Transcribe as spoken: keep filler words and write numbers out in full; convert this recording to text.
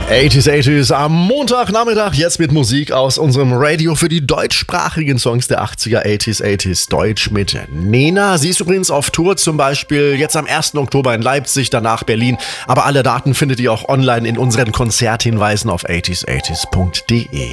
achtziger, achtziger am Montagnachmittag, jetzt mit Musik aus unserem Radio für die deutschsprachigen Songs der achtziger, achtziger, achtziger Deutsch mit Nena. Sie ist übrigens auf Tour, zum Beispiel jetzt am ersten Oktober in Leipzig, danach Berlin. Aber alle Daten findet ihr auch online in unseren Konzerthinweisen auf achtziger, achtziger punkt de.